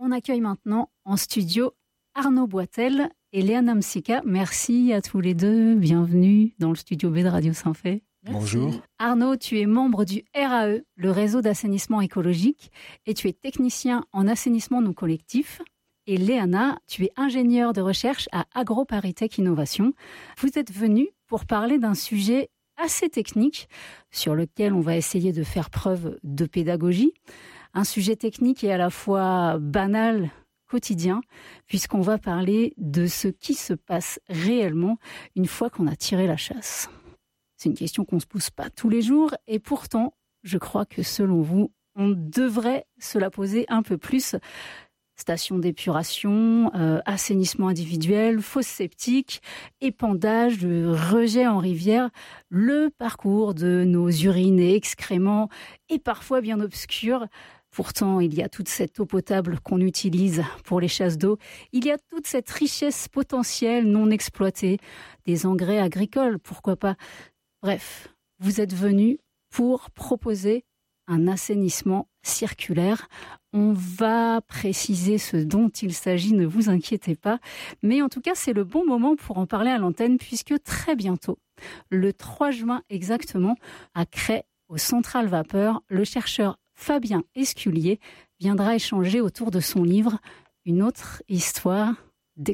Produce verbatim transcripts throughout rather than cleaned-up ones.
On accueille maintenant en studio Arnaud Boitel et Léana Msika. Merci à tous les deux. Bienvenue dans le studio B de Radio Saint-Fé. Merci. Bonjour. Arnaud, tu es membre du R A E, le réseau d'assainissement écologique, et tu es technicien en assainissement non collectif. Et Léana, tu es ingénieure de recherche à AgroParisTech Innovation. Vous êtes venus pour parler d'un sujet assez technique sur lequel on va essayer de faire preuve de pédagogie. Un sujet technique et à la fois banal, quotidien, puisqu'on va parler de ce qui se passe réellement une fois qu'on a tiré la chasse. C'est une question qu'on ne se pose pas tous les jours et pourtant, je crois que selon vous, on devrait se la poser un peu plus. Station d'épuration, euh, assainissement individuel, fosse septique, épandage, rejet en rivière, le parcours de nos urines et excréments est parfois bien obscur. Pourtant, il y a toute cette eau potable qu'on utilise pour les chasses d'eau. Il y a toute cette richesse potentielle non exploitée, des engrais agricoles, pourquoi pas. Bref, vous êtes venus pour proposer un assainissement circulaire. On va préciser ce dont il s'agit, ne vous inquiétez pas. Mais en tout cas, c'est le bon moment pour en parler à l'antenne, puisque très bientôt, le trois juin exactement, à Cray, aux centrales vapeur, le chercheur Fabien Esculier viendra échanger autour de son livre « Une autre histoire d'excréments ».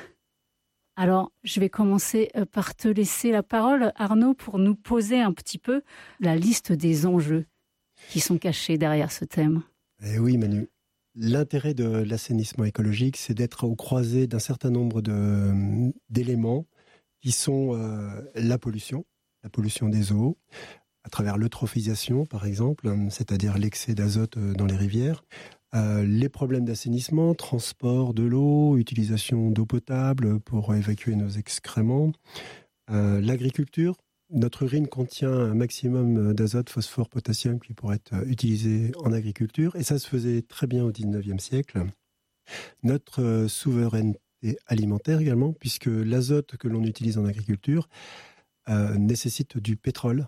Alors, je vais commencer par te laisser la parole, Arnaud, pour nous poser un petit peu la liste des enjeux qui sont cachés derrière ce thème. Eh oui, Manu. L'intérêt de l'assainissement écologique, c'est d'être au croisé d'un certain nombre de, d'éléments qui sont euh, la pollution, la pollution des eaux, à travers l'eutrophisation, par exemple, c'est-à-dire l'excès d'azote dans les rivières, euh, les problèmes d'assainissement, transport de l'eau, utilisation d'eau potable pour évacuer nos excréments, euh, l'agriculture. Notre urine contient un maximum d'azote, phosphore, potassium qui pourrait être utilisé en agriculture, et ça se faisait très bien au dix-neuvième siècle. Notre souveraineté alimentaire également, puisque l'azote que l'on utilise en agriculture euh, nécessite du pétrole.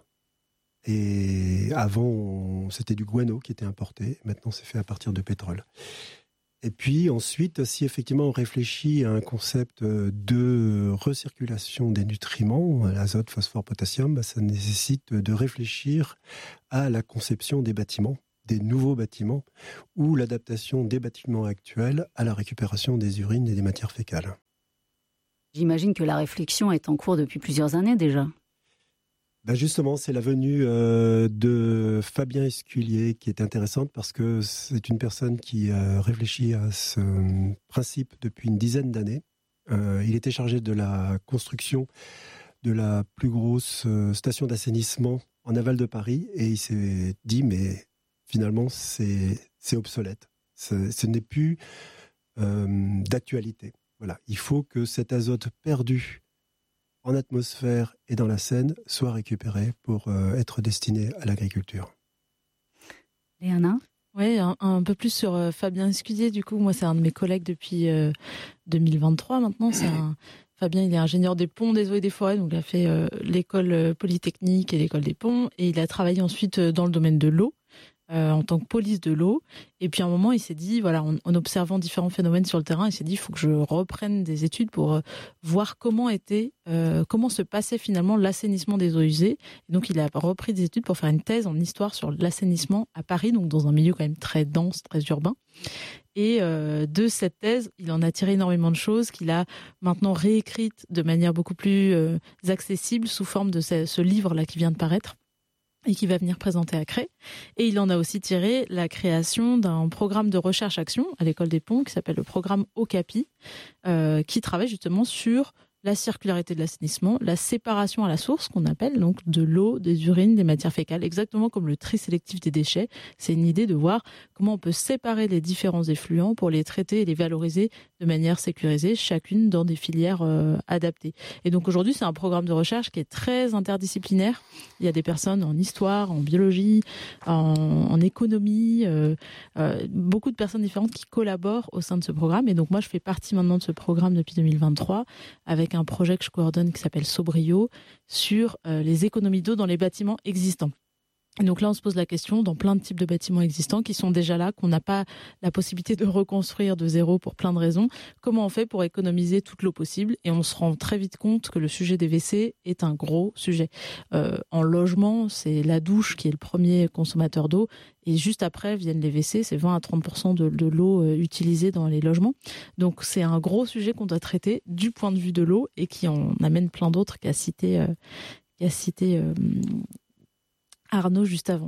Et avant, c'était du guano qui était importé. Maintenant, c'est fait à partir de pétrole. Et puis ensuite, si effectivement on réfléchit à un concept de recirculation des nutriments, l'azote, phosphore, potassium, bah, ça nécessite de réfléchir à la conception des bâtiments, des nouveaux bâtiments, ou l'adaptation des bâtiments actuels à la récupération des urines et des matières fécales. J'imagine que la réflexion est en cours depuis plusieurs années déjà. Ben justement, c'est la venue euh, de Fabien Esculier qui est intéressante parce que c'est une personne qui euh, réfléchit à ce principe depuis une dizaine d'années. Euh, il était chargé de la construction de la plus grosse euh, station d'assainissement en aval de Paris et il s'est dit, mais finalement, c'est, c'est obsolète. C'est, ce n'est plus euh, d'actualité. Voilà. Il faut que cet azote perdu en atmosphère et dans la Seine, soit récupéré pour euh, être destiné à l'agriculture. Léana ? Oui, un, un peu plus sur euh, Fabien Esculier. Du coup, moi, c'est un de mes collègues depuis euh, deux mille vingt-trois maintenant. C'est un, Fabien, il est ingénieur des ponts, des eaux et des forêts. Donc, il a fait euh, l'école polytechnique et l'école des ponts. Et il a travaillé ensuite dans le domaine de l'eau. Euh, en tant que police de l'eau. Et puis à un moment, il s'est dit, voilà, en, en observant différents phénomènes sur le terrain, il s'est dit, il faut que je reprenne des études pour euh, voir comment était, euh, comment se passait finalement l'assainissement des eaux usées. Et donc, il a repris des études pour faire une thèse en histoire sur l'assainissement à Paris, donc dans un milieu quand même très dense, très urbain. Et euh, de cette thèse, il en a tiré énormément de choses qu'il a maintenant réécrites de manière beaucoup plus euh, accessible sous forme de ce, ce livre-là qui vient de paraître et qui va venir présenter à Cray. Et il en a aussi tiré la création d'un programme de recherche-action à l'École des Ponts qui s'appelle le programme OCAPI, euh, qui travaille justement sur la circularité de l'assainissement, la séparation à la source qu'on appelle donc de l'eau, des urines, des matières fécales, exactement comme le tri sélectif des déchets. C'est une idée de voir comment on peut séparer les différents effluents pour les traiter et les valoriser de manière sécurisée, chacune dans des filières euh, adaptées. Et donc aujourd'hui, c'est un programme de recherche qui est très interdisciplinaire. Il y a des personnes en histoire, en biologie, en, en économie, euh, euh, beaucoup de personnes différentes qui collaborent au sein de ce programme. Et donc moi, je fais partie maintenant de ce programme depuis deux mille vingt-trois avec un projet que je coordonne qui s'appelle Sobrio sur euh, les économies d'eau dans les bâtiments existants. Et donc là, on se pose la question dans plein de types de bâtiments existants qui sont déjà là, qu'on n'a pas la possibilité de reconstruire de zéro pour plein de raisons. Comment on fait pour économiser toute l'eau possible ? Et on se rend très vite compte que le sujet des W C est un gros sujet. Euh, en logement, c'est la douche qui est le premier consommateur d'eau. Et juste après viennent les W C, c'est vingt à trente pour cent de, de l'eau euh, utilisée dans les logements. Donc c'est un gros sujet qu'on doit traiter du point de vue de l'eau et qui en amène plein d'autres qu'a cité, euh, qu'a cité euh, Arnaud juste avant.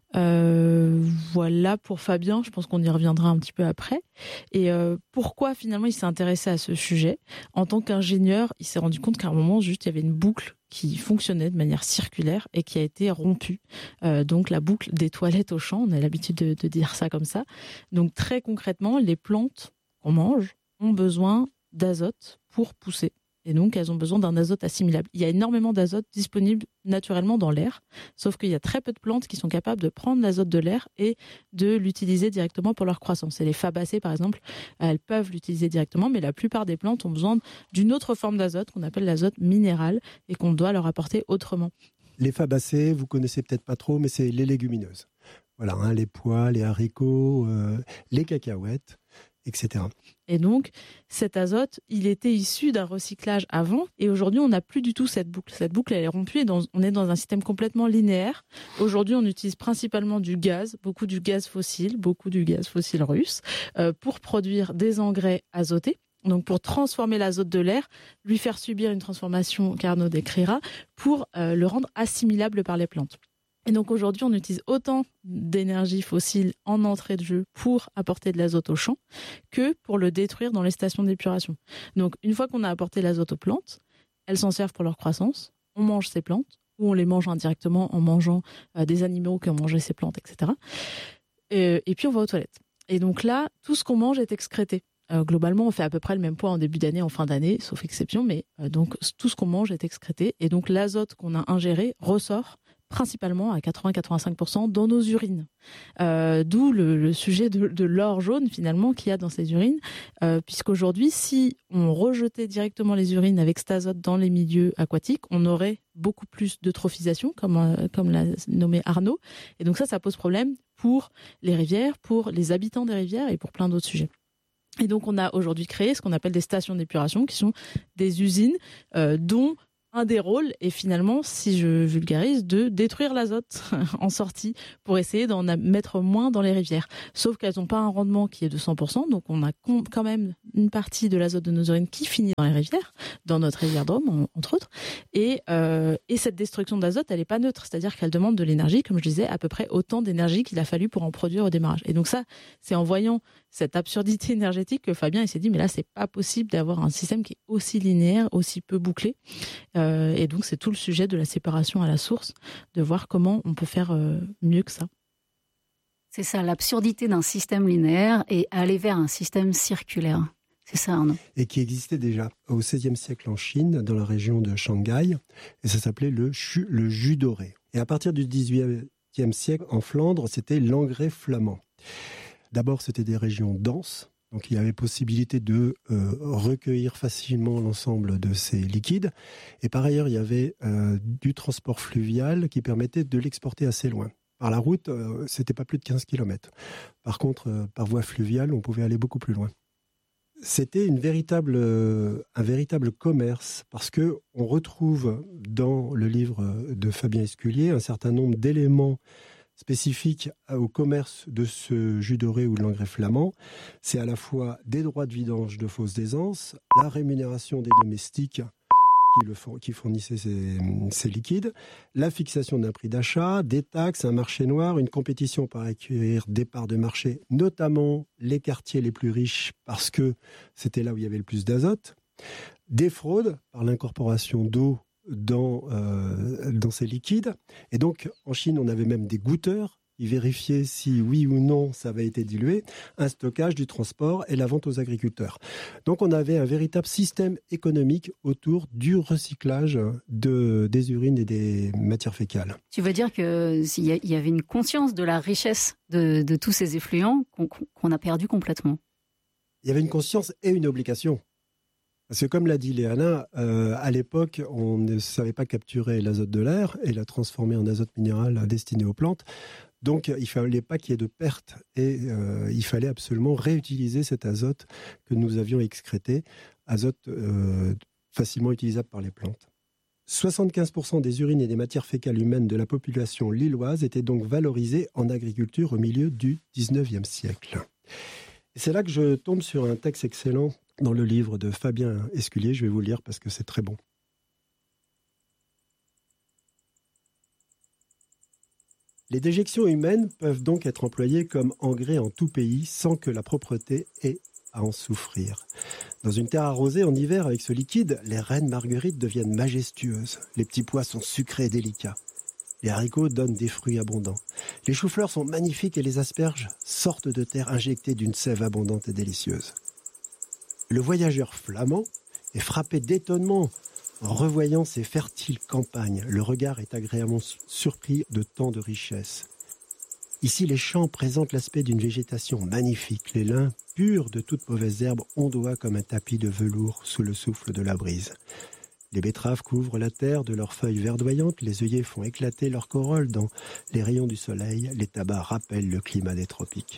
Euh, voilà pour Fabien, je pense qu'on y reviendra un petit peu après. Et euh, pourquoi finalement il s'est intéressé à ce sujet ? En tant qu'ingénieur, il s'est rendu compte qu'à un moment, juste, il y avait une boucle qui fonctionnait de manière circulaire et qui a été rompue. Euh, donc la boucle des toilettes au champ, on a l'habitude de, de dire ça comme ça. Donc très concrètement, les plantes qu'on mange ont besoin d'azote pour pousser. Et donc, elles ont besoin d'un azote assimilable. Il y a énormément d'azote disponible naturellement dans l'air, sauf qu'il y a très peu de plantes qui sont capables de prendre l'azote de l'air et de l'utiliser directement pour leur croissance. Et les fabacées, par exemple, elles peuvent l'utiliser directement, mais la plupart des plantes ont besoin d'une autre forme d'azote qu'on appelle l'azote minéral et qu'on doit leur apporter autrement. Les fabacées, vous connaissez peut-être pas trop, mais c'est les légumineuses. Voilà, hein, les pois, les haricots, euh, les cacahuètes, et cetera. Et donc, cet azote, il était issu d'un recyclage avant, et aujourd'hui, on n'a plus du tout cette boucle. Cette boucle, elle est rompue, et dans, on est dans un système complètement linéaire. Aujourd'hui, on utilise principalement du gaz, beaucoup du gaz fossile, beaucoup du gaz fossile russe, euh, pour produire des engrais azotés. Donc, pour transformer l'azote de l'air, lui faire subir une transformation qu'Arnaud décrira, pour euh, le rendre assimilable par les plantes. Et donc aujourd'hui, on utilise autant d'énergie fossile en entrée de jeu pour apporter de l'azote aux champs que pour le détruire dans les stations d'épuration. Donc une fois qu'on a apporté l'azote aux plantes, elles s'en servent pour leur croissance, on mange ces plantes, ou on les mange indirectement en mangeant euh, des animaux qui ont mangé ces plantes, et cetera. Et, et puis on va aux toilettes. Et donc là, tout ce qu'on mange est excrété. Euh, globalement, on fait à peu près le même poids en début d'année, en fin d'année, sauf exception, mais euh, donc tout ce qu'on mange est excrété. Et donc l'azote qu'on a ingéré ressort principalement à quatre-vingts à quatre-vingt-cinq pour cent dans nos urines. Euh, d'où le, le sujet de, de l'or jaune, finalement, qu'il y a dans ces urines, euh, puisqu'aujourd'hui, si on rejetait directement les urines avec cet azote dans les milieux aquatiques, on aurait beaucoup plus d'eutrophisation, comme, euh, comme l'a nommé Arnaud. Et donc ça, ça pose problème pour les rivières, pour les habitants des rivières et pour plein d'autres sujets. Et donc, on a aujourd'hui créé ce qu'on appelle des stations d'épuration, qui sont des usines euh, dont un des rôles est finalement, si je vulgarise, de détruire l'azote en sortie pour essayer d'en mettre moins dans les rivières. Sauf qu'elles n'ont pas un rendement qui est de cent pour cent, donc on a quand même une partie de l'azote de nos urines qui finit dans les rivières, dans notre rivière Drôme, entre autres. Et, euh, et cette destruction d'azote, elle n'est pas neutre, c'est-à-dire qu'elle demande de l'énergie, comme je disais, à peu près autant d'énergie qu'il a fallu pour en produire au démarrage. Et donc ça, c'est en voyant cette absurdité énergétique que Fabien il s'est dit, mais là, c'est pas possible d'avoir un système qui est aussi linéaire, aussi peu bouclé. Euh, et donc, c'est tout le sujet de la séparation à la source, de voir comment on peut faire euh, mieux que ça. C'est ça, l'absurdité d'un système linéaire et aller vers un système circulaire. C'est ça, Arnaud. Et qui existait déjà au seizième siècle en Chine, dans la région de Shanghai, et ça s'appelait le, chu, le jus doré. Et à partir du dix-huitième siècle, en Flandre, c'était l'engrais flamand. D'abord, c'était des régions denses, donc il y avait possibilité de euh, recueillir facilement l'ensemble de ces liquides. Et par ailleurs, il y avait euh, du transport fluvial qui permettait de l'exporter assez loin. Par la route, euh, c'était pas plus de quinze kilomètres. Par contre, euh, par voie fluviale, on pouvait aller beaucoup plus loin. C'était une véritable, euh, un véritable commerce, parce que on retrouve dans le livre de Fabien Esculier un certain nombre d'éléments spécifiques au commerce de ce jus doré ou de l'engrais flamand. C'est à la fois des droits de vidange de fausses d'aisance, la rémunération des domestiques qui, le for- qui fournissaient ces, ces liquides, la fixation d'un prix d'achat, des taxes, un marché noir, une compétition pour acquérir des parts de marché, notamment les quartiers les plus riches, parce que c'était là où il y avait le plus d'azote, des fraudes par l'incorporation d'eau dans, euh, dans ces liquides. Et donc, en Chine, on avait même des goûteurs qui vérifiaient si oui ou non ça avait été dilué, un stockage, du transport et la vente aux agriculteurs. Donc, on avait un véritable système économique autour du recyclage de, des urines et des matières fécales. Tu veux dire qu'il y, y avait une conscience de la richesse de, de tous ces effluents qu'on, qu'on a perdu complètement? Il y avait une conscience et une obligation. Parce que comme l'a dit Léana, euh, à l'époque, on ne savait pas capturer l'azote de l'air et la transformer en azote minéral destiné aux plantes. Donc, il ne fallait pas qu'il y ait de perte et euh, il fallait absolument réutiliser cet azote que nous avions excrété, azote euh, facilement utilisable par les plantes. soixante-quinze pour cent des urines et des matières fécales humaines de la population lilloise étaient donc valorisées en agriculture au milieu du dix-neuvième siècle. Et c'est là que je tombe sur un texte excellent dans le livre de Fabien Esculier. Je vais vous le lire parce que c'est très bon. Les déjections humaines peuvent donc être employées comme engrais en tout pays sans que la propreté ait à en souffrir. Dans une terre arrosée en hiver avec ce liquide, les reines marguerites deviennent majestueuses. Les petits pois sont sucrés et délicats. Les haricots donnent des fruits abondants. Les choux-fleurs sont magnifiques et les asperges sortent de terre injectées d'une sève abondante et délicieuse. Le voyageur flamand est frappé d'étonnement en revoyant ces fertiles campagnes. Le regard est agréablement surpris de tant de richesse. Ici, les champs présentent l'aspect d'une végétation magnifique. Les lins, purs de toutes mauvaises herbes, ondoient comme un tapis de velours sous le souffle de la brise. Les betteraves couvrent la terre de leurs feuilles verdoyantes, les œillets font éclater leurs corolles dans les rayons du soleil, les tabacs rappellent le climat des tropiques.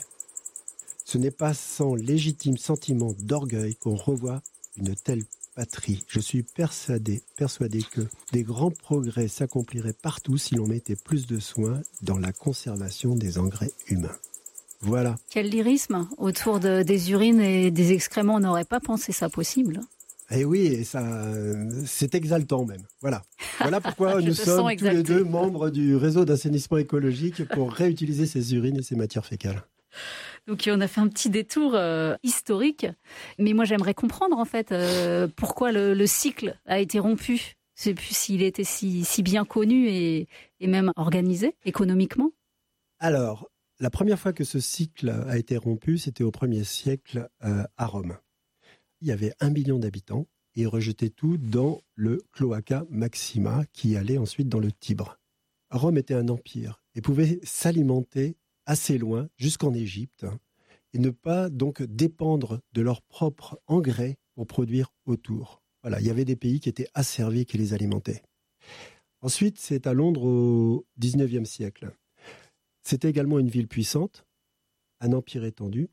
Ce n'est pas sans légitime sentiment d'orgueil qu'on revoit une telle patrie. Je suis persuadé, persuadé que des grands progrès s'accompliraient partout si l'on mettait plus de soin dans la conservation des engrais humains. Voilà. Quel lyrisme autour de, des urines et des excréments. On n'aurait pas pensé ça possible. Eh oui, et ça, c'est exaltant même. Voilà. Voilà pourquoi nous sommes tous les deux membres du réseau d'assainissement écologique pour réutiliser ces urines et ces matières fécales. Donc on a fait un petit détour euh, historique, mais moi j'aimerais comprendre en fait euh, pourquoi le, le cycle a été rompu. Je sais plus s'il était si, si bien connu et, et même organisé économiquement. Alors, la première fois que ce cycle a été rompu, c'était au premier siècle euh, à Rome. Il y avait un million d'habitants et ils rejetaient tout dans le Cloaca Maxima qui allait ensuite dans le Tibre. Rome était un empire et pouvait s'alimenter assez loin, jusqu'en Égypte, et ne pas donc dépendre de leur propre engrais pour produire autour. Voilà, il y avait des pays qui étaient asservis, qui les alimentaient. Ensuite, c'est à Londres au dix-neuvième siècle. C'était également une ville puissante, un empire étendu,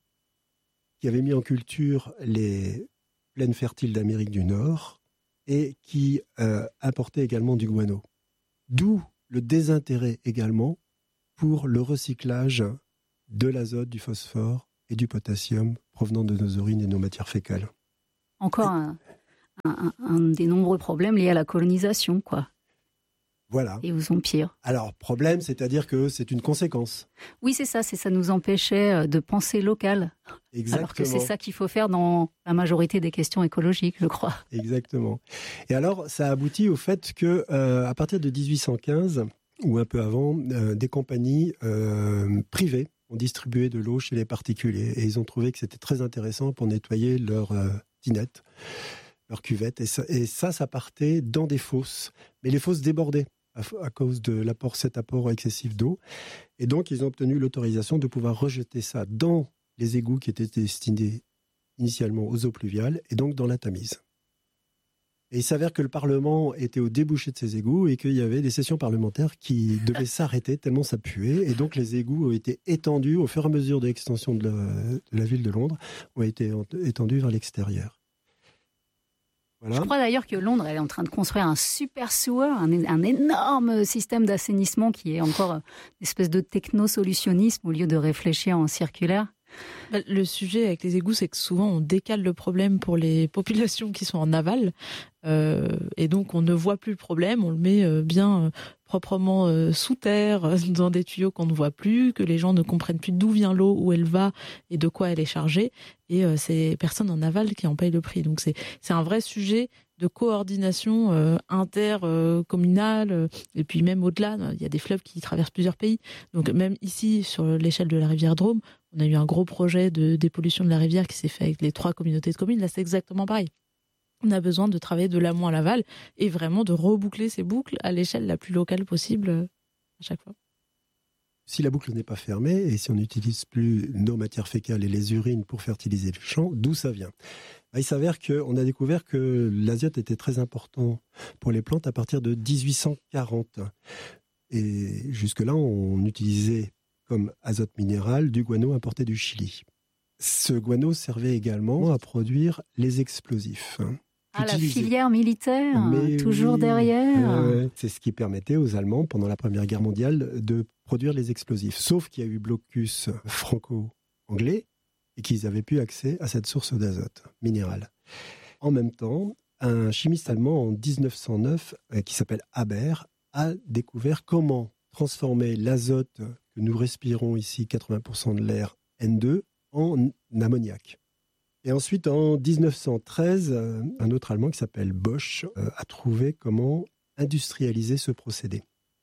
qui avait mis en culture les plaines fertiles d'Amérique du Nord et qui euh, importait également du guano. D'où le désintérêt également pour le recyclage de l'azote, du phosphore et du potassium provenant de nos urines et de nos matières fécales. Encore un, un, un des nombreux problèmes liés à la colonisation, quoi. Voilà. Et aux empires. Alors, problème, c'est-à-dire que c'est une conséquence. Oui, c'est ça, c'est ça nous empêchait de penser local. Exactement. Alors que c'est ça qu'il faut faire dans la majorité des questions écologiques, je crois. Exactement. Et alors, ça aboutit au fait que, euh, à partir de dix-huit cent quinze, ou un peu avant, euh, des compagnies euh, privées ont distribué de l'eau chez les particuliers. Et ils ont trouvé que c'était très intéressant pour nettoyer leurs euh, tinettes, leurs cuvettes. Et ça, et ça, ça partait dans des fosses. Mais les fosses débordaient à, à cause de l'apport, cet apport excessif d'eau. Et donc, ils ont obtenu l'autorisation de pouvoir rejeter ça dans les égouts qui étaient destinés initialement aux eaux pluviales et donc dans la Tamise. Et il s'avère que le Parlement était au débouché de ces égouts et qu'il y avait des sessions parlementaires qui devaient s'arrêter tellement ça puait. Et donc les égouts ont été étendus au fur et à mesure de l'extension de la, de la ville de Londres, ont été étendus vers l'extérieur. Voilà. Je crois d'ailleurs que Londres elle est en train de construire un super sewer, un, un énorme système d'assainissement qui est encore une espèce de techno-solutionnisme au lieu de réfléchir en circulaire. Le sujet avec les égouts, c'est que souvent on décale le problème pour les populations qui sont en aval, euh, et donc on ne voit plus le problème, on le met euh, bien euh, proprement euh, sous terre, euh, dans des tuyaux qu'on ne voit plus, que les gens ne comprennent plus d'où vient l'eau, où elle va et de quoi elle est chargée, et euh, c'est les personnes en aval qui en payent le prix. Donc c'est, c'est un vrai sujet de coordination euh, intercommunale, euh, et puis même au-delà, il y a des fleuves qui traversent plusieurs pays. Donc même ici, sur l'échelle de la rivière Drôme, on a eu un gros projet de dépollution de la rivière qui s'est fait avec les trois communautés de communes. Là, c'est exactement pareil. On a besoin de travailler de l'amont à l'aval et vraiment de reboucler ces boucles à l'échelle la plus locale possible à chaque fois. Si la boucle n'est pas fermée et si on n'utilise plus nos matières fécales et les urines pour fertiliser le champ, d'où ça vient ? Il s'avère qu'on a découvert que l'azote était très important pour les plantes à partir de dix-huit cent quarante. Et jusque-là, on utilisait comme azote minéral du guano importé du Chili. Ce guano servait également à produire les explosifs. Ah, la filière militaire, Mais toujours oui, derrière. euh, c'est ce qui permettait aux Allemands, pendant la Première Guerre mondiale, de produire les explosifs. Sauf qu'il y a eu blocus franco-anglais et qu'ils avaient pu accès à cette source d'azote minéral. En même temps, un chimiste allemand en dix-neuf cent neuf, euh, qui s'appelle Haber, a découvert comment transformer l'azote que nous respirons ici, quatre-vingts pour cent de l'air N deux, en ammoniac. Et ensuite, en dix-neuf cent treize, un autre Allemand qui s'appelle Bosch a trouvé comment industrialiser ce procédé.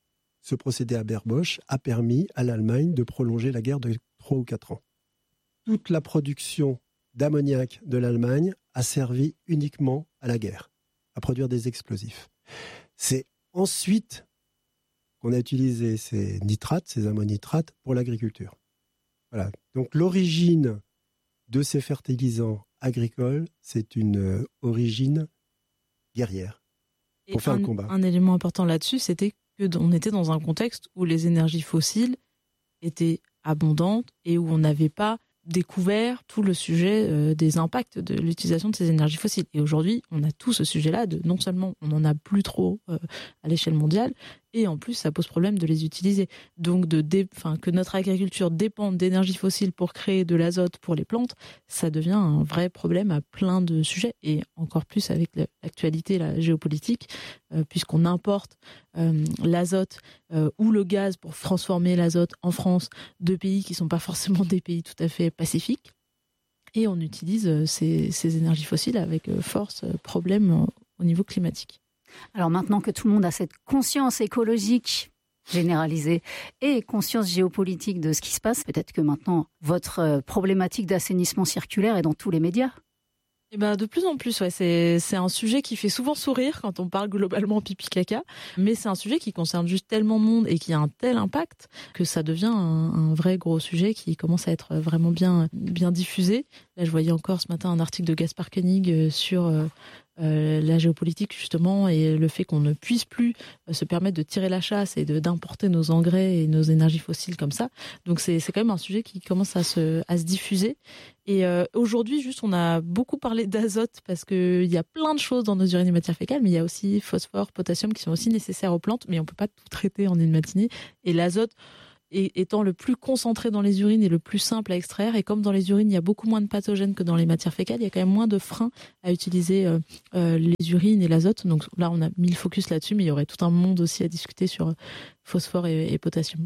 Ce procédé Haber-Bosch a permis à l'Allemagne de prolonger la guerre de trois ou quatre ans. Toute la production d'ammoniac de l'Allemagne a servi uniquement à la guerre, à produire des explosifs. C'est ensuite qu'on a utilisé ces nitrates, ces ammonitrates, pour l'agriculture. Voilà. Donc l'origine de ces fertilisants agricoles, c'est une euh, origine guerrière, pour Et faire un, le combat. Un élément important là-dessus, c'était qu'on était dans un contexte où les énergies fossiles étaient abondantes et où on n'avait pas découvert tout le sujet euh, des impacts de l'utilisation de ces énergies fossiles. Et aujourd'hui, on a tout ce sujet-là, de non seulement on n'en a plus trop euh, à l'échelle mondiale, et en plus, ça pose problème de les utiliser. Donc, de dé... enfin, que notre agriculture dépende d'énergie fossile pour créer de l'azote pour les plantes, ça devient un vrai problème à plein de sujets. Et encore plus avec l'actualité, la géopolitique, euh, puisqu'on importe euh, l'azote euh, ou le gaz pour transformer l'azote en France de pays qui ne sont pas forcément des pays tout à fait pacifiques. Et on utilise ces, ces énergies fossiles avec force problème au niveau climatique. Alors maintenant que tout le monde a cette conscience écologique généralisée et conscience géopolitique de ce qui se passe, peut-être que maintenant votre problématique d'assainissement circulaire est dans tous les médias. Et ben de plus en plus, ouais, c'est, c'est un sujet qui fait souvent sourire quand on parle globalement pipi-caca, mais c'est un sujet qui concerne juste tellement de monde et qui a un tel impact que ça devient un, un vrai gros sujet qui commence à être vraiment bien, bien diffusé. Là, je voyais encore ce matin un article de Gaspard Koenig sur euh, euh, la géopolitique justement et le fait qu'on ne puisse plus euh, se permettre de tirer la chasse et de, d'importer nos engrais et nos énergies fossiles comme ça. Donc c'est, c'est quand même un sujet qui commence à se, à se diffuser. Et euh, aujourd'hui, juste, on a beaucoup parlé d'azote parce qu'il y a plein de choses dans nos urines et matières fécales, mais il y a aussi phosphore, potassium qui sont aussi nécessaires aux plantes, mais on ne peut pas tout traiter en une matinée. Et l'azote est, étant le plus concentré dans les urines et le plus simple à extraire, et comme dans les urines, il y a beaucoup moins de pathogènes que dans les matières fécales, il y a quand même moins de freins à utiliser euh, euh, les urines et l'azote. Donc là, on a mis le focus là-dessus, mais il y aurait tout un monde aussi à discuter sur phosphore et, et potassium.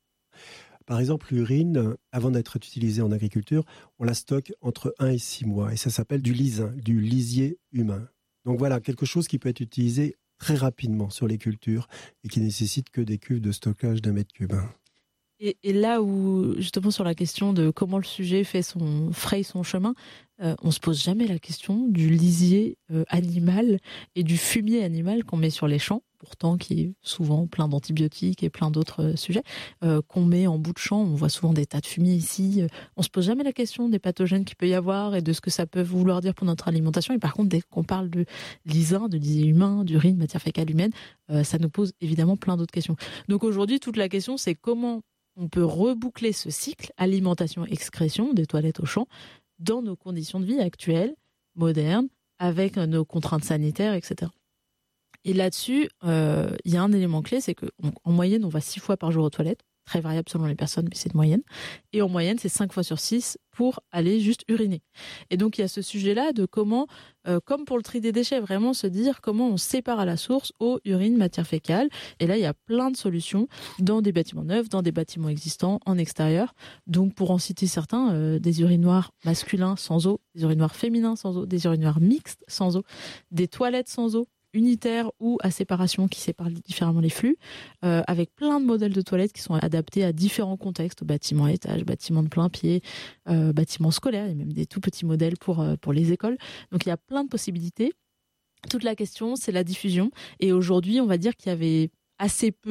Par exemple, l'urine, avant d'être utilisée en agriculture, on la stocke entre un et six mois. Et ça s'appelle du lysin, du lisier humain. Donc voilà, quelque chose qui peut être utilisé très rapidement sur les cultures et qui nécessite que des cuves de stockage d'un mètre cube. Et, et là où, justement, sur la question de comment le sujet fait son, fraye son chemin, euh, on se pose jamais la question du lisier euh, animal et du fumier animal qu'on met sur les champs, pourtant qui est souvent plein d'antibiotiques et plein d'autres euh, sujets, euh, qu'on met en bout de champ. On voit souvent des tas de fumier ici. On se pose jamais la question des pathogènes qu'il peut y avoir et de ce que ça peut vouloir dire pour notre alimentation. Et par contre, dès qu'on parle de lysin, de lisier humain, d'urine, matière fécale humaine, euh, ça nous pose évidemment plein d'autres questions. Donc aujourd'hui, toute la question, c'est comment on peut reboucler ce cycle alimentation-excrétion des toilettes au champ dans nos conditions de vie actuelles, modernes, avec nos contraintes sanitaires, et cetera. Et là-dessus, euh, il y a un élément clé, c'est qu'en moyenne, on va six fois par jour aux toilettes, très variable selon les personnes, mais c'est de moyenne. Et en moyenne, c'est cinq fois sur six pour aller juste uriner. Et donc, il y a ce sujet-là de comment, euh, comme pour le tri des déchets, vraiment se dire comment on sépare à la source eau, urine, matière fécale. Et là, il y a plein de solutions dans des bâtiments neufs, dans des bâtiments existants, en extérieur. Donc, pour en citer certains, euh, des urinoirs masculins sans eau, des urinoirs féminins sans eau, des urinoirs mixtes sans eau, des toilettes sans eau, unitaire ou à séparation qui séparent différemment les flux, euh, avec plein de modèles de toilettes qui sont adaptés à différents contextes, bâtiments à étage, bâtiments de plein pied, euh, bâtiments scolaires, il y a même des tout petits modèles pour, euh, pour les écoles. Donc il y a plein de possibilités. Toute la question, c'est la diffusion. Et aujourd'hui, on va dire qu'il y avait assez peu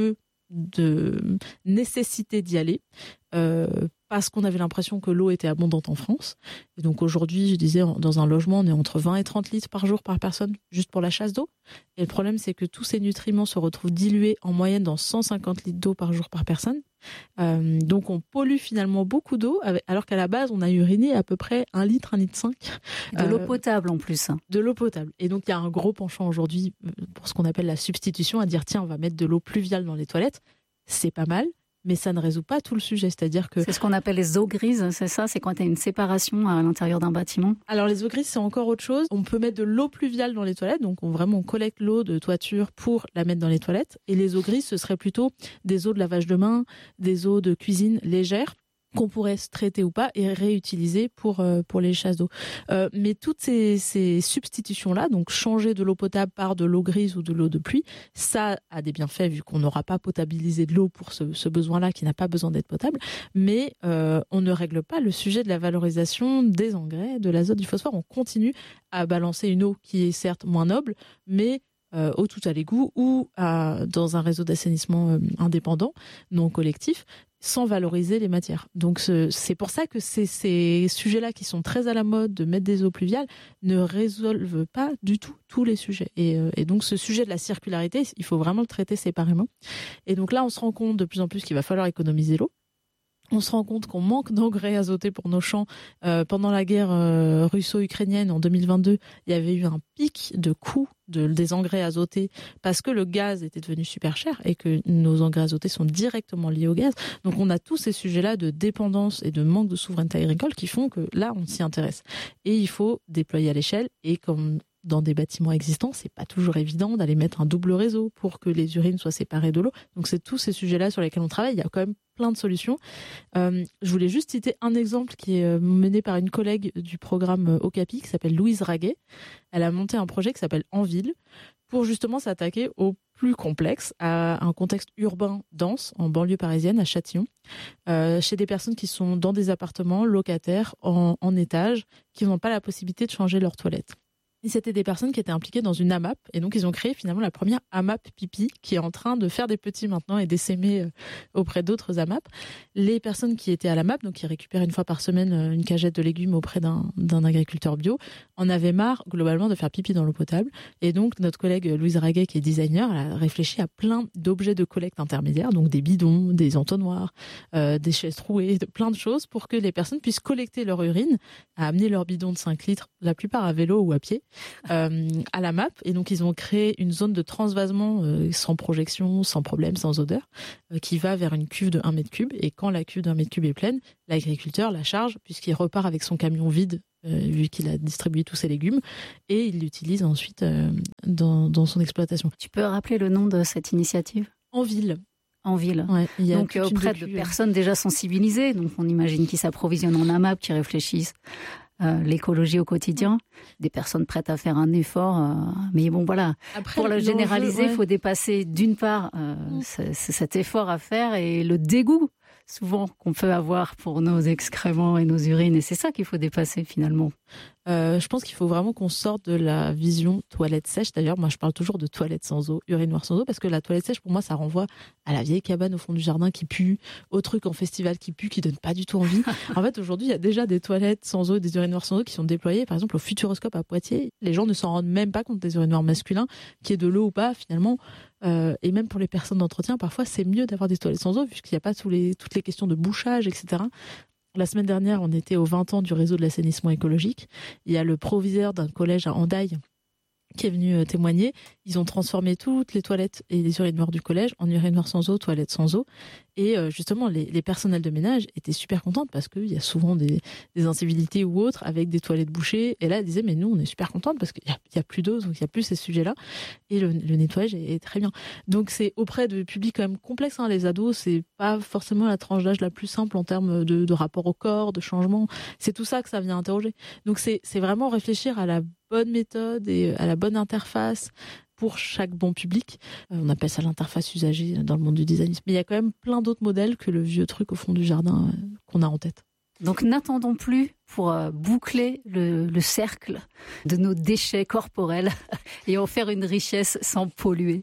de nécessité d'y aller. Euh, parce qu'on avait l'impression que l'eau était abondante en France. Et donc aujourd'hui, je disais, dans un logement, on est entre vingt et trente litres par jour par personne, juste pour la chasse d'eau. Et le problème, c'est que tous ces nutriments se retrouvent dilués en moyenne dans cent cinquante litres d'eau par jour par personne. Euh, donc on pollue finalement beaucoup d'eau, alors qu'à la base, on a uriné à peu près un litre, un litre cinq. De euh, l'eau potable en plus. De l'eau potable. Et donc il y a un gros penchant aujourd'hui pour ce qu'on appelle la substitution, à dire tiens, on va mettre de l'eau pluviale dans les toilettes. C'est pas mal. Mais ça ne résout pas tout le sujet, c'est-à-dire que... C'est ce qu'on appelle les eaux grises, c'est ça? C'est quand il y a une séparation à l'intérieur d'un bâtiment? Alors les eaux grises, c'est encore autre chose. On peut mettre de l'eau pluviale dans les toilettes, donc on, vraiment on collecte l'eau de toiture pour la mettre dans les toilettes. Et les eaux grises, ce serait plutôt des eaux de lavage de main, des eaux de cuisine légères, qu'on pourrait se traiter ou pas et réutiliser pour, euh, pour les chasses d'eau. Euh, mais toutes ces, ces substitutions-là, donc changer de l'eau potable par de l'eau grise ou de l'eau de pluie, ça a des bienfaits vu qu'on n'aura pas potabilisé de l'eau pour ce, ce besoin-là qui n'a pas besoin d'être potable, mais euh, on ne règle pas le sujet de la valorisation des engrais, de l'azote, du phosphore. On continue à balancer une eau qui est certes moins noble, mais Euh, au tout à l'égout ou à, dans un réseau d'assainissement euh, indépendant, non collectif, sans valoriser les matières. Donc ce, c'est pour ça que ces, ces sujets-là qui sont très à la mode de mettre des eaux pluviales ne résolvent pas du tout tous les sujets. Et, euh, et donc ce sujet de la circularité, il faut vraiment le traiter séparément. Et donc là, on se rend compte de plus en plus qu'il va falloir économiser l'eau. On se rend compte qu'on manque d'engrais azotés pour nos champs. Euh, pendant la guerre euh, russo-ukrainienne en deux mille vingt-deux, il y avait eu un pic de coût de, des engrais azotés parce que le gaz était devenu super cher et que nos engrais azotés sont directement liés au gaz. Donc on a tous ces sujets-là de dépendance et de manque de souveraineté agricole qui font que là, on s'y intéresse. Et il faut déployer à l'échelle et comme dans des bâtiments existants, c'est pas toujours évident d'aller mettre un double réseau pour que les urines soient séparées de l'eau. Donc c'est tous ces sujets-là sur lesquels on travaille. Il y a quand même plein de solutions. Euh, je voulais juste citer un exemple qui est mené par une collègue du programme Okapi qui s'appelle Louise Raguet. Elle a monté un projet qui s'appelle En Ville pour justement s'attaquer au plus complexe, à un contexte urbain dense en banlieue parisienne, à Châtillon, euh, chez des personnes qui sont dans des appartements locataires en, en étage, qui n'ont pas la possibilité de changer leurs toilettes. Et c'était des personnes qui étaient impliquées dans une AMAP. Et donc, ils ont créé finalement la première AMAP pipi qui est en train de faire des petits maintenant et d'essaimer auprès d'autres AMAP. Les personnes qui étaient à l'AMAP, donc qui récupèrent une fois par semaine une cagette de légumes auprès d'un, d'un agriculteur bio, en avaient marre globalement de faire pipi dans l'eau potable. Et donc, notre collègue Louise Raguet, qui est designer, elle a réfléchi à plein d'objets de collecte intermédiaires, donc des bidons, des entonnoirs, euh, des chaises trouées, de, plein de choses pour que les personnes puissent collecter leur urine, à amener leur bidon de cinq litres, la plupart à vélo ou à pied, Euh, à la map. Et donc ils ont créé une zone de transvasement euh, sans projection, sans problème, sans odeur, euh, qui va vers une cuve de un mètre cube. Et quand la cuve d'un mètre cube est pleine, l'agriculteur la charge puisqu'il repart avec son camion vide euh, vu qu'il a distribué tous ses légumes et il l'utilise ensuite euh, dans, dans son exploitation. Tu peux rappeler le nom de cette initiative? En ville. En ville. Ouais, donc auprès de personnes déjà sensibilisées. Donc on imagine qu'ils s'approvisionnent en AMAP, qui réfléchissent Euh, l'écologie au quotidien, des personnes prêtes à faire un effort, euh, mais bon voilà, après, pour le généraliser, il ouais. faut dépasser d'une part euh, mmh. c'est, c'est cet effort à faire et le dégoût souvent qu'on peut avoir pour nos excréments et nos urines, et c'est ça qu'il faut dépasser finalement. Euh, je pense qu'il faut vraiment qu'on sorte de la vision toilette sèche. D'ailleurs, moi je parle toujours de toilette sans eau, urinoir sans eau, parce que la toilette sèche pour moi ça renvoie à la vieille cabane au fond du jardin qui pue, au truc en festival qui pue, qui donne pas du tout envie. En fait aujourd'hui il y a déjà des toilettes sans eau et des urinoirs sans eau qui sont déployés, par exemple au Futuroscope à Poitiers. Les gens ne s'en rendent même pas compte des urinoirs masculins, qu'il y ait de l'eau ou pas finalement. Euh, et même pour les personnes d'entretien, parfois c'est mieux d'avoir des toilettes sans eau puisqu'il n'y a pas tous les, toutes les questions de bouchage, et cetera. La semaine dernière, on était aux vingt ans du réseau de l'assainissement écologique. Il y a le proviseur d'un collège à Hendaye qui est venu témoigner. Ils ont transformé toutes les toilettes et les urinoirs du collège en urinoirs sans eau, toilettes sans eau. Et justement, les, les personnels de ménage étaient super contentes parce qu'il y a souvent des, des incivilités ou autres avec des toilettes bouchées. Et là, elles disaient, mais nous, on est super contentes parce qu'il n'y a, a plus d'eau, donc il n'y a plus ces sujets-là. Et le, le nettoyage est, est très bien. Donc, c'est auprès de publics quand même complexes. Hein. Les ados, c'est pas forcément la tranche d'âge la plus simple en termes de, de rapport au corps, de changement. C'est tout ça que ça vient interroger. Donc, c'est, c'est vraiment réfléchir à la bonne méthode et à la bonne interface pour chaque bon public. Euh, on appelle ça l'interface usagée dans le monde du design. Mais il y a quand même plein d'autres modèles que le vieux truc au fond du jardin euh, qu'on a en tête. Donc n'attendons plus pour euh, boucler le, le cercle de nos déchets corporels et en faire une richesse sans polluer.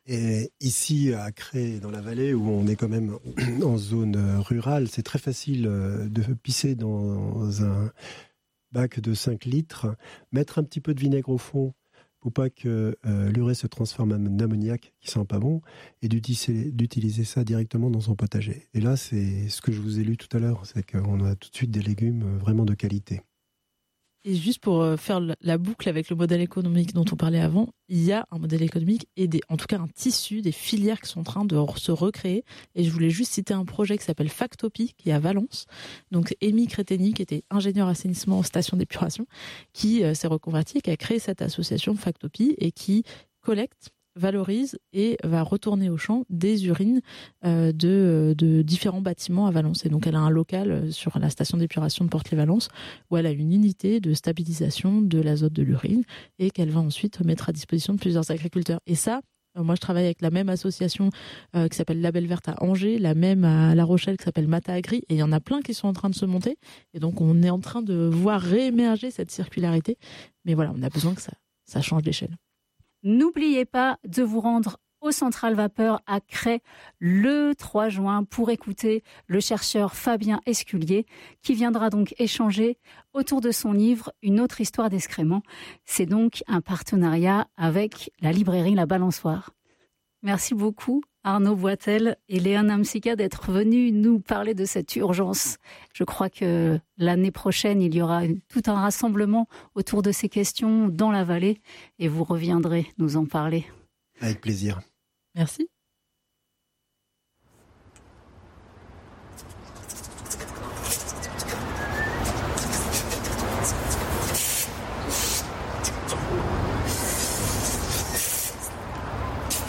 Et ici, à Cré, dans la vallée, où on est quand même en zone rurale, c'est très facile de pisser dans un bac de cinq litres, mettre un petit peu de vinaigre au fond pour pas que euh, l'urée se transforme en ammoniac, qui sent pas bon, et d'utiliser, d'utiliser ça directement dans son potager. Et là, c'est ce que je vous ai lu tout à l'heure, c'est qu'on a tout de suite des légumes vraiment de qualité. Et juste pour faire la boucle avec le modèle économique dont on parlait avant, il y a un modèle économique et des, en tout cas un tissu, des filières qui sont en train de se recréer. Et je voulais juste citer un projet qui s'appelle Factopie, qui est à Valence. Donc Amy Créteni, qui était ingénieur assainissement en station d'épuration, qui euh, s'est reconverti et qui a créé cette association Factopie et qui collecte, valorise et va retourner au champ des urines euh, de, de différents bâtiments à Valence. Et donc elle a un local sur la station d'épuration de Porte-les-Valence où elle a une unité de stabilisation de l'azote de l'urine et qu'elle va ensuite mettre à disposition de plusieurs agriculteurs. Et ça, euh, moi je travaille avec la même association euh, qui s'appelle Label Verte à Angers, la même à La Rochelle qui s'appelle Mata Agri, et il y en a plein qui sont en train de se monter. Et donc on est en train de voir réémerger cette circularité. Mais voilà, on a besoin que ça, ça change d'échelle. N'oubliez pas de vous rendre aux centrales vapeur à Cré le trois juin pour écouter le chercheur Fabien Esculier qui viendra donc échanger autour de son livre Une autre histoire d'excréments. C'est donc un partenariat avec la librairie La Balançoire. Merci beaucoup Arnaud Boitel et Léana Msika d'être venus nous parler de cette urgence. Je crois que l'année prochaine, il y aura tout un rassemblement autour de ces questions dans la vallée et vous reviendrez nous en parler. Avec plaisir. Merci.